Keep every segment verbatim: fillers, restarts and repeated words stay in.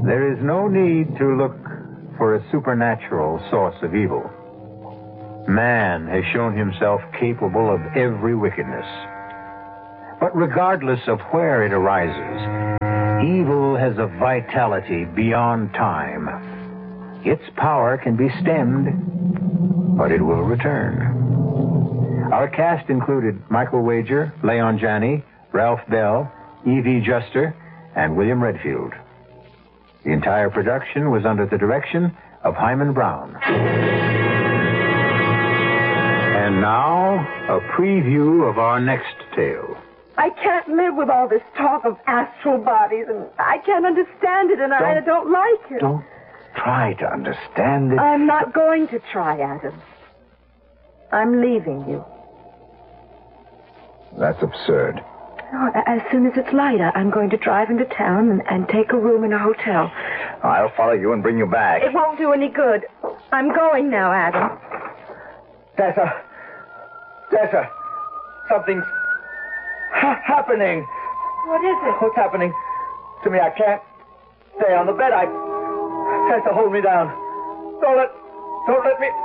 There is no need to look for a supernatural source of evil. Man has shown himself capable of every wickedness. But regardless of where it arises, evil has a vitality beyond time. Its power can be stemmed, but it will return. Our cast included Michael Wager, Leon Janney, Ralph Bell, Evie Juster, and William Redfield. The entire production was under the direction of Hyman Brown. And now, a preview of our next tale. I can't live with all this talk of astral bodies, and I can't understand it, and don't, I don't like it. Don't try to understand it. I'm not going to try, Adam. I'm leaving you. That's absurd. Oh, as soon as it's light, I'm going to drive into town and, and take a room in a hotel. I'll follow you and bring you back. It won't do any good. I'm going now, Adam. Tessa. Tessa. Something's ha- happening. What is it? What's happening to me? I can't stay on the bed. I... Tessa, hold me down. Don't let... Don't let me...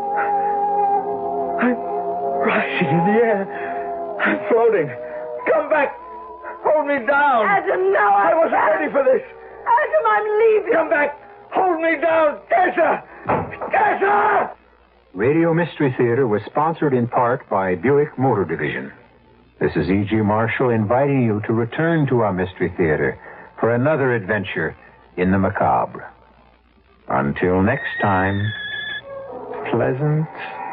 I'm rising in the air. I'm floating. Come back. Hold me down. Adam, no, I, I wasn't can't. ready for this. Adam, I'm leaving. Come back. Hold me down. Tessa. Tessa! Radio Mystery Theater was sponsored in part by Buick Motor Division. This is E G. Marshall inviting you to return to our Mystery Theater for another adventure in the macabre. Until next time, pleasant